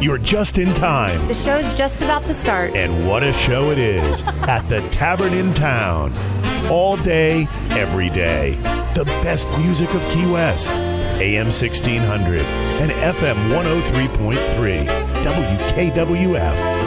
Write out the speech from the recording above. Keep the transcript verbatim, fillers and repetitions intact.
You're just in time. The show's just about to start. And what a show it is at the Tavern in Town. All day, every day. The best music of Key West. A M sixteen hundred and F M one oh three point three. W K W F.